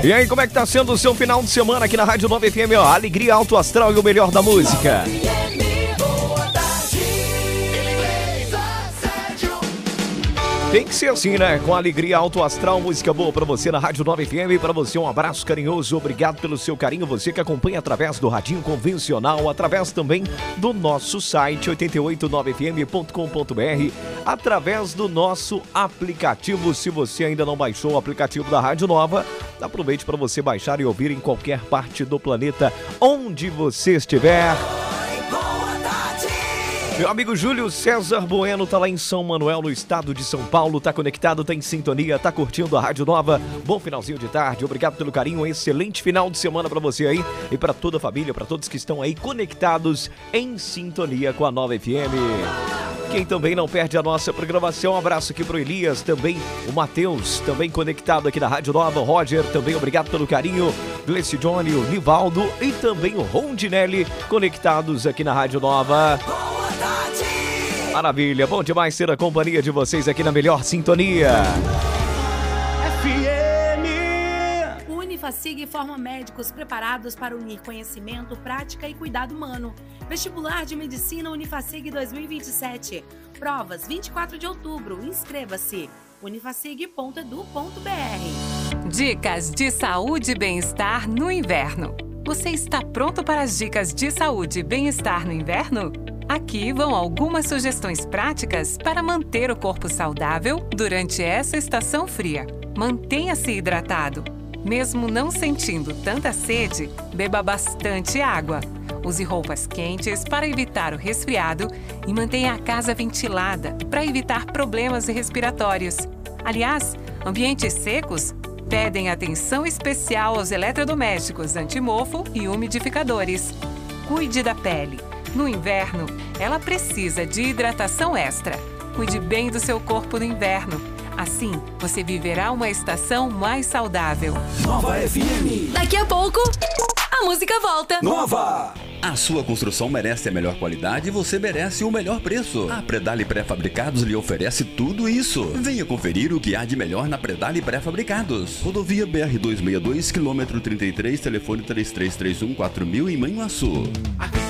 E aí, como é que tá sendo o seu final de semana aqui na Rádio 9 FM? Ó, alegria, alto astral e o melhor da música. Tem que ser assim, né? Com alegria, alto astral, música boa pra você na Rádio 9 FM. Pra você um abraço carinhoso, obrigado pelo seu carinho. Você que acompanha através do radinho convencional, através também do nosso site 889fm.com.br, através do nosso aplicativo. Se você ainda não baixou o aplicativo da Rádio Nova, aproveite para você baixar e ouvir em qualquer parte do planeta, onde você estiver. Meu amigo Júlio César Bueno tá lá em São Manuel, no estado de São Paulo, tá conectado, tá em sintonia, tá curtindo a Rádio Nova. Bom finalzinho de tarde, obrigado pelo carinho, um excelente final de semana pra você aí e pra toda a família, pra todos que estão aí conectados em sintonia com a Nova FM. Quem também não perde a nossa programação, um abraço aqui pro Elias, também o Matheus, também conectado aqui na Rádio Nova, o Roger, também obrigado pelo carinho, Gleice Johnny, o Nivaldo e também o Rondinelli, conectados aqui na Rádio Nova. Maravilha, bom demais ter a companhia de vocês aqui na melhor sintonia. FM. O Unifacig forma médicos preparados para unir conhecimento, prática e cuidado humano. Vestibular de Medicina Unifacig 2027. Provas 24 de outubro. Inscreva-se. unifacig.edu.br. Dicas de saúde e bem-estar no inverno. Você está pronto para as dicas de saúde e bem-estar no inverno? Aqui vão algumas sugestões práticas para manter o corpo saudável durante essa estação fria. Mantenha-se hidratado. Mesmo não sentindo tanta sede, beba bastante água. Use roupas quentes para evitar o resfriado e mantenha a casa ventilada para evitar problemas respiratórios. Aliás, ambientes secos pedem atenção especial aos eletrodomésticos antimofo e umidificadores. Cuide da pele. No inverno, ela precisa de hidratação extra. Cuide bem do seu corpo no inverno. Assim, você viverá uma estação mais saudável. Nova FM. Daqui a pouco, a música volta. Nova. A sua construção merece a melhor qualidade e você merece o melhor preço. A Predale Pré-Fabricados lhe oferece tudo isso. Venha conferir o que há de melhor na Predale Pré-Fabricados. Rodovia BR-262, quilômetro 33, telefone 3331-4000 em Manhuaçu.